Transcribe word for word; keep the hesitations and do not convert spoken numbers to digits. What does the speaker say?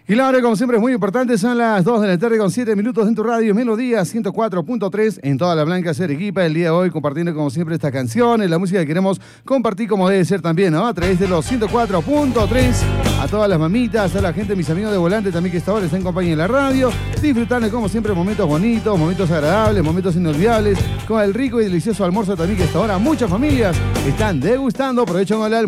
Y la hora, como siempre, es muy importante. Son las dos de la tarde con siete minutos en tu radio Melodía ciento cuatro punto tres en toda la Blanca Arequipa. El día de hoy compartiendo, como siempre, esta canción. Es la música que queremos compartir como debe ser también, ¿no? A través de los ciento cuatro punto tres. A todas las mamitas, a la gente, mis amigos de Volante también que esta hora están en compañía en la radio. Disfrutando, como siempre, momentos bonitos, momentos agradables, momentos inolvidables. Con el rico y delicioso almuerzo también que esta hora muchas familias están degustando. Aprovecho con el